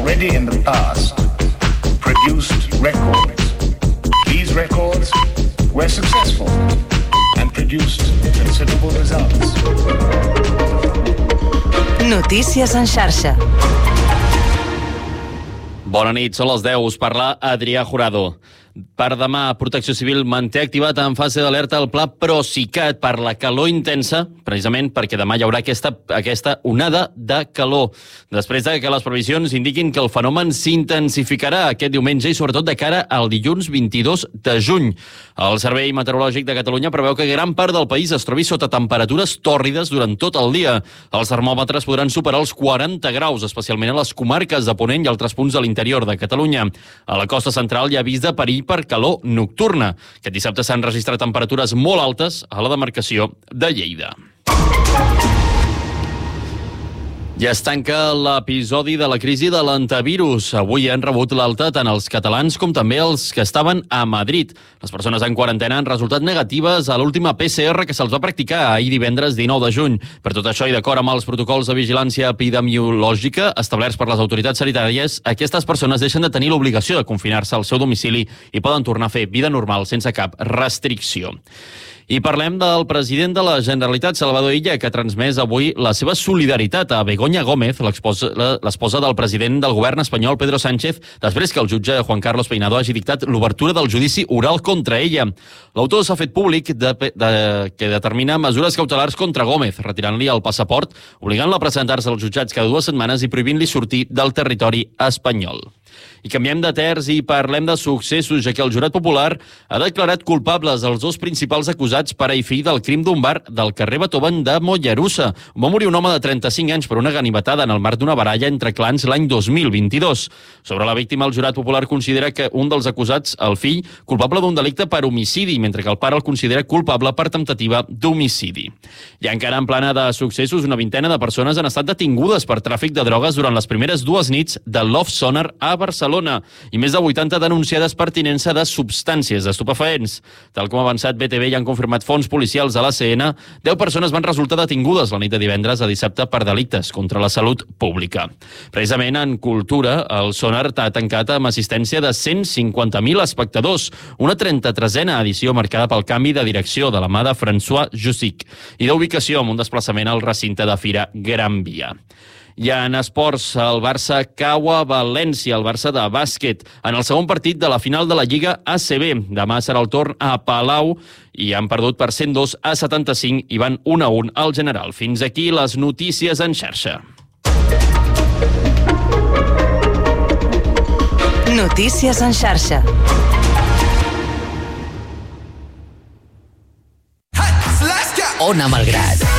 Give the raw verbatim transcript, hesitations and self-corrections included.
already in the past produced records. These records were successful and produced considerable results. Notícies en xarxa. Bona nit, són les deu. Us parla Adrià Jurado. Per demà, Protecció Civil manté activat en fase d'alerta el pla Procicat per la calor intensa, precisament perquè demà hi haurà aquesta, aquesta onada de calor. Després de que les previsions indiquin que el fenomen s'intensificarà aquest diumenge i sobretot de cara al dilluns vint-i-dos de juny. El Servei Meteorològic de Catalunya preveu que gran part del país es trobi sota temperatures tòrrides durant tot el dia. Els termòmetres podran superar els quaranta graus, especialment a les comarques de Ponent i altres punts de l'interior de Catalunya. A la costa central hi ha avís de perill per calor nocturna. Aquest dissabte s'han registrat temperatures molt altes a la demarcació de Lleida. Ja es tanca l'episodi de la crisi de l'antivirus. Avui han rebut l'alta tant els catalans com també els que estaven a Madrid. Les persones en quarantena han resultat negatives a l'última P C R que se'ls va practicar ahir divendres dinou de juny. Per tot això i d'acord amb els protocols de vigilància epidemiològica establerts per les autoritats sanitàries, aquestes persones deixen de tenir l'obligació de confinar-se al seu domicili i poden tornar a fer vida normal sense cap restricció. I parlem del president de la Generalitat, Salvador Illa, que ha transmès avui la seva solidaritat a Begoña Gómez, l'esposa del president del govern espanyol, Pedro Sánchez, després que el jutge Juan Carlos Peinado hagi dictat l'obertura del judici oral contra ella. L'autor s'ha fet públic de, de, que determina mesures cautelars contra Gómez, retirant-li el passaport, obligant-la a presentar-se als jutjats cada dues setmanes i prohibint-li sortir del territori espanyol. I canviem de terç i parlem de successos, ja que el jurat popular ha declarat culpables els dos principals acusats pare i fill del crim d'un bar del carrer Beethoven de Mollerussa. Va morir un home de trenta-cinc anys per una ganivetada en el marc d'una baralla entre clans l'any dos mil vint-i-dos. Sobre la víctima, el jurat popular considera que un dels acusats, el fill, culpable d'un delicte per homicidi, mentre que el pare el considera culpable per temptativa d'homicidi. I encara en plana de successos, una vintena de persones han estat detingudes per tràfic de drogues durant les primeres dues nits de Love Sonar a Barcelona i més de vuitanta denunciades per tinença de substàncies estupefaents. Tal com ha avançat B T V i han confirmat fons policials a l'A C N, deu persones van resultar detingudes la nit de divendres a dissabte per delictes contra la salut pública. Precisament en cultura, el Sonar ha tancat amb assistència de cent cinquanta mil espectadors, una trenta-tresena edició marcada pel canvi de direcció de la mà de François Jussic i d'ubicació amb un desplaçament al recinte de Fira Gran Via. I en esports, el Barça cau a València, el Barça de bàsquet, en el segon partit de la final de la Lliga A C B. Demà serà el torn a Palau i han perdut per cent dos a setanta-cinc i van un a un al general. Fins aquí les notícies en xarxa. Notícies en xarxa. Ona Malgrat.